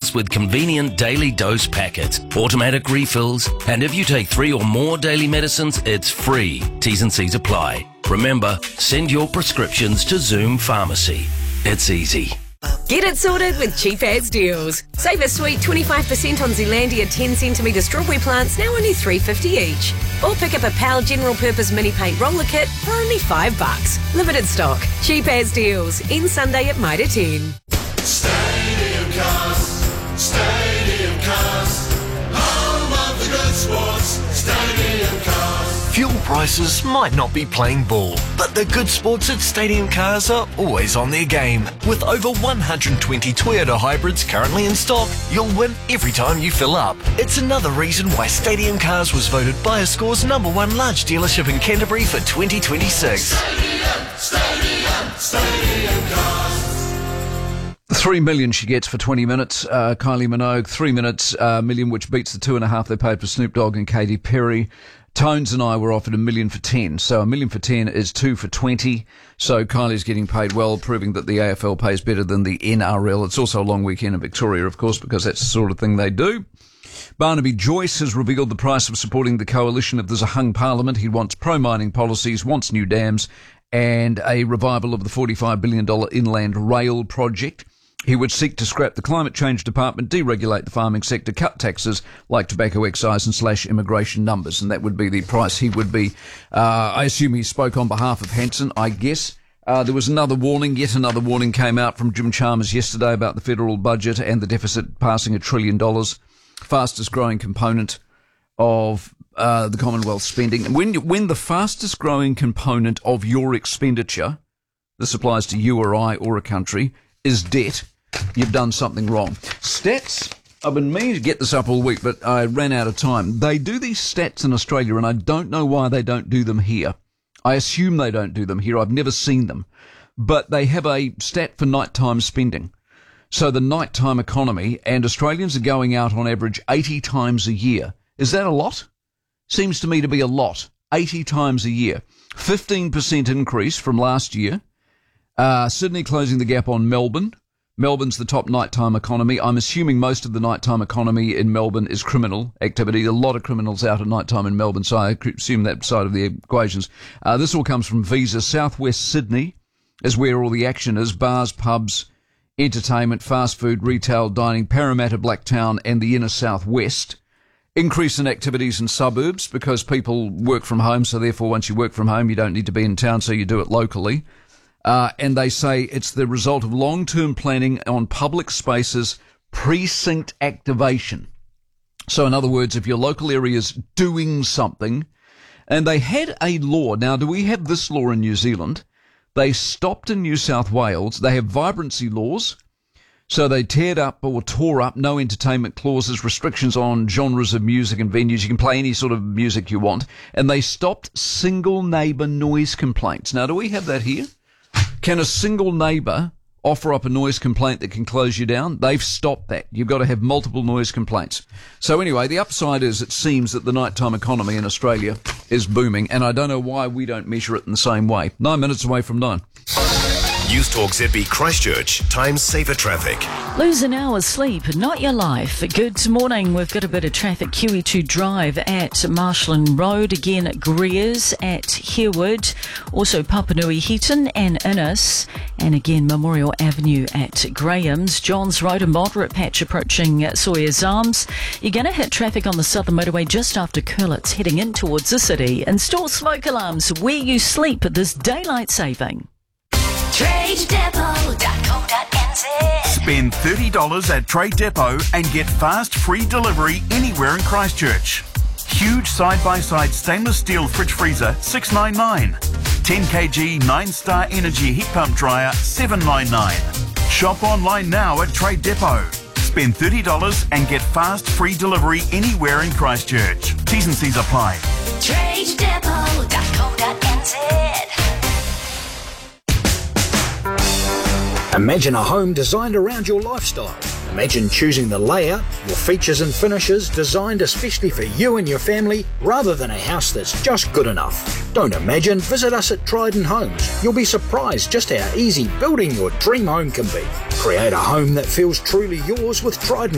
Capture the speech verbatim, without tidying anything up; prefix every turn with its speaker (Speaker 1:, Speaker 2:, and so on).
Speaker 1: comes with convenient daily dose packets, automatic refills, and if you take three or more daily medicines, it's free. T's and C's apply. Remember, send your prescriptions to Zoom Pharmacy. It's easy.
Speaker 2: Get it sorted with Cheap As Deals. Save a sweet twenty-five percent on Zealandia ten centimetre strawberry plants, now only three dollars fifty each. Or pick up a P A L General Purpose Mini Paint Roller Kit for only five bucks. Limited stock. Cheap As Deals. In Sunday at Mitre ten.
Speaker 3: Stadium Cars, Stadium Cars, home of the good sports, Stadium Cars.
Speaker 4: Fuel prices might not be playing ball, but the good sports at Stadium Cars are always on their game. With over one hundred twenty Toyota hybrids currently in stock, you'll win every time you fill up. It's another reason why Stadium Cars was voted BuyerScore's number one large dealership in Canterbury for twenty twenty-six.
Speaker 3: Stadium, Stadium, Stadium Cars.
Speaker 5: Three million she gets for twenty minutes. Uh, Kylie Minogue, three minutes, uh, million, which beats the two and a half they paid for Snoop Dogg and Katy Perry. Tones and I were offered a million for ten. So a million for ten is two for twenty. So Kylie's getting paid well, proving that the A F L pays better than the N R L. It's also a long weekend in Victoria, of course, because that's the sort of thing they do. Barnaby Joyce has revealed the price of supporting the coalition if there's a hung parliament. He wants pro-mining policies, wants new dams, and a revival of the forty-five billion dollars inland rail project. He would seek to scrap the Climate Change Department, deregulate the farming sector, cut taxes like tobacco excise and slash immigration numbers. And that would be the price he would be. Uh, I assume he spoke on behalf of Hanson, I guess. Uh, there was another warning, yet another warning came out from Jim Chalmers yesterday about the federal budget and the deficit passing a trillion dollars, fastest growing component of uh, the Commonwealth spending. When, when the fastest growing component of your expenditure, this applies to you or I or a country, is debt, you've done something wrong. Stats, I've been meaning to get this up all week, but I ran out of time. They do these stats in Australia, and I don't know why they don't do them here. I assume they don't do them here. I've never seen them. But they have a stat for nighttime spending. So the nighttime economy, and Australians are going out on average eighty times a year. Is that a lot? Seems to me to be a lot. eighty times a year. fifteen percent increase from last year. Uh, Sydney closing the gap on Melbourne. Melbourne's the top nighttime economy. I'm assuming most of the nighttime economy in Melbourne is criminal activity. A lot of criminals out at nighttime in Melbourne, so I assume that side of the equations. Uh, this all comes from Visa. Southwest Sydney is where all the action is. Bars, pubs, entertainment, fast food, retail, dining, Parramatta, Blacktown and the inner southwest. Increase in activities in suburbs because people work from home, so therefore once you work from home you don't need to be in town, so you do it locally. Uh, and they say it's the result of long-term planning on public spaces, precinct activation. So in other words, if your local area is doing something, and they had a law. Now, do we have this law in New Zealand? They stopped in New South Wales. They have vibrancy laws. So they teared up or tore up no entertainment clauses, restrictions on genres of music and venues. You can play any sort of music you want. And they stopped single neighbour noise complaints. Now, do we have that here? Can a single neighbour offer up a noise complaint that can close you down? They've stopped that. You've got to have multiple noise complaints. So anyway, the upside is it seems that the nighttime economy in Australia is booming, and I don't know why we don't measure it in the same way. Nine minutes away from nine.
Speaker 6: News Talk Z B Christchurch, time saver traffic.
Speaker 7: Lose an hour's sleep, not your life. Good morning. We've got a bit of traffic. Q E two Drive at Marshland Road, again at Greers, at Harewood, also Papanui Heaton and Innes, and again Memorial Avenue at Graham's. Johns Road, a moderate patch approaching Sawyer's Arms. You're going to hit traffic on the Southern Motorway just after Curlitz, heading in towards the city. Install smoke alarms where you sleep this daylight saving.
Speaker 8: trade depot dot co dot n z.
Speaker 9: Spend thirty dollars at Trade Depot and get fast free delivery anywhere in Christchurch. Huge side-by-side stainless steel fridge freezer, six ninety-nine. ten kilogram nine star Energy heat pump dryer, seven ninety-nine. Shop online now at Trade Depot. Spend thirty dollars and get fast free delivery anywhere in Christchurch. T's and C's apply.
Speaker 8: trade depot dot co dot n z.
Speaker 10: Imagine a home designed around your lifestyle. Imagine choosing the layout, your features and finishes designed especially for you and your family, rather than a house that's just good enough. Don't imagine, visit us at Trident Homes. You'll be surprised just how easy building your dream home can be. Create a home that feels truly yours with Trident